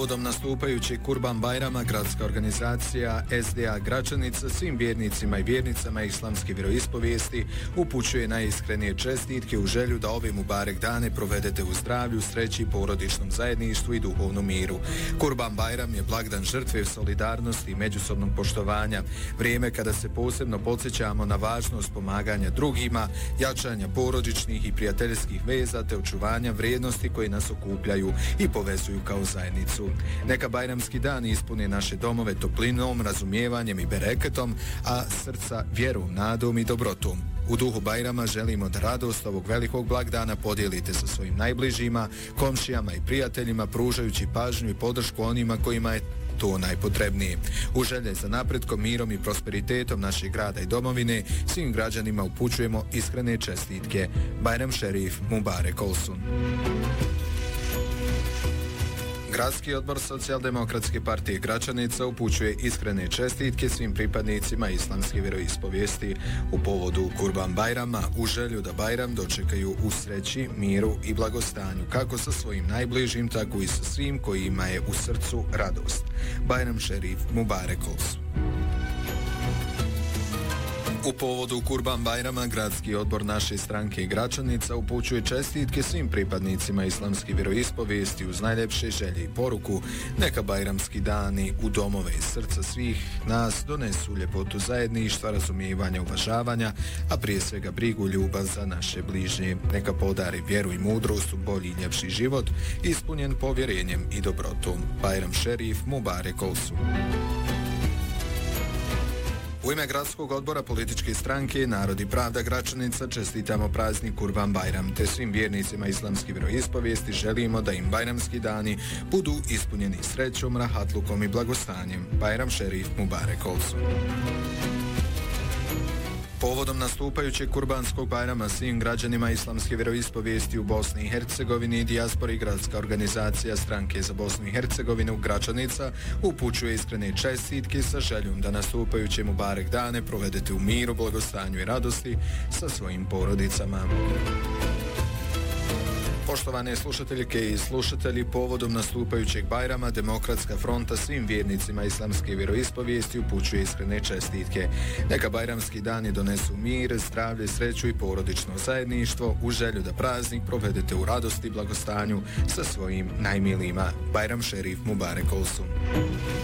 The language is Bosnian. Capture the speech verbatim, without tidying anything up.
Povodom nastupajućeg Kurban Bajrama, gradska organizacija S D A Gračanica svim vjernicima i vjernicama islamske vjeroispovijesti upućuje najiskrenije čestitke u želju da ove Mubarek dane provedete u zdravlju, sreći, porodičnom zajedništvu i duhovnom miru. Kurban Bajram je blagdan žrtve, solidarnosti i međusobnog poštovanja, vrijeme kada se posebno podsjećamo na važnost pomaganja drugima, jačanja porodičnih i prijateljskih veza te očuvanja vrijednosti koje nas okupljaju i povezuju kao zajednicu. Neka bajramski dan ispune naše domove toplinom, razumijevanjem i bereketom, a srca vjerom, nadom i dobrotom. U duhu Bajrama želimo da radost ovog velikog blagdana podijelite sa svojim najbližima, komšijama i prijateljima, pružajući pažnju i podršku onima kojima je to najpotrebnije. U želje za napretkom, mirom i prosperitetom našeg grada i domovine svim građanima upućujemo iskrene čestitke. Bajram Šerif Mubarek Olsun. Gradski odbor Socijaldemokratske partije Gračanica upućuje iskrene čestitke svim pripadnicima islamske vjeroispovijesti u povodu Kurban Bajrama u želju da Bajram dočekaju u sreći, miru i blagostanju, kako sa svojim najbližim, tako i sa svim kojima je u srcu radost. Bajram Šerif Mubarek Olsun. U povodu Kurban Bajrama, gradski odbor naše stranke Gračanica upućuje čestitke svim pripadnicima islamske vjeroispovijesti uz najljepše želje i poruku. Neka bajramski dani u domove i srca svih nas donesu ljepotu zajedništva, razumijevanja, uvažavanja, a prije svega brigu, ljubav za naše bližnje. Neka podari vjeru i mudrost u bolji i ljepši život, ispunjen povjerenjem i dobrotom. Bajram Šerif Mubarek Olsun. U ime gradskog odbora političke stranke Narod i pravda Gračanica čestitamo praznik Kurban Bajram, te svim vjernicima islamske vjeroispovijesti želimo da im bajramski dani budu ispunjeni srećom, rahatlukom i blagostanjem. Bajram Šerif Mubarek Olsun. Povodom nastupajućeg Kurbanskog Bajrama svim građanima islamske vjeroispovijesti u Bosni i Hercegovini i dijaspori, gradska organizacija stranke za Bosnu i Hercegovinu Gračanica upućuje iskrene čestitke sa željom da nastupajuće Mubarek dane provedete u miru, blagostanju i radosti sa svojim porodicama. Poštovane slušateljke i slušatelji, povodom nastupajućeg Bajrama Demokratska fronta svim vjernicima islamske vjeroispovijesti upućuje iskrene čestitke. Neka bajramski dani donesu mir, zdravlje, sreću i porodično zajedništvo u želju da praznik provedete u radosti i blagostanju sa svojim najmilijima. Bajram Šerif Mubarek Olsun.